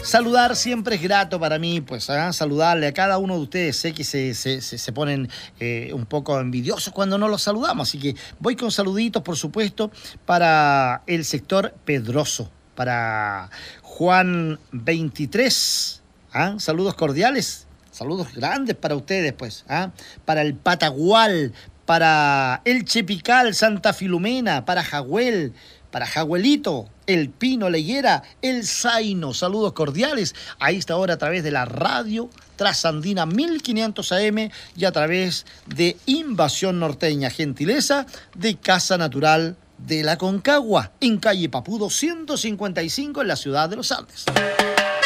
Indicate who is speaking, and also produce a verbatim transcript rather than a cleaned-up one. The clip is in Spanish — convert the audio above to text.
Speaker 1: Saludar siempre es grato para mí, pues, ¿eh? Saludarle a cada uno de ustedes. Sé que se, se, se, se ponen eh, un poco envidiosos cuando no los saludamos, así que voy con saluditos, por supuesto, para el sector Pedroso, para Juan veintitrés, ¿ah? Saludos cordiales, saludos grandes para ustedes, pues, ¿ah? Para el Patagual, para el Chepical, Santa Filomena, para Jahuel, para Jahuelito, el Pino, la Higuera, el Zaino. Saludos cordiales a esta hora a través de la radio Trasandina mil quinientos A M y a través de Invasión Norteña, gentileza de Casa Natural de la Concagua, en calle Papudo ciento cincuenta y cinco en la ciudad de Los Andes.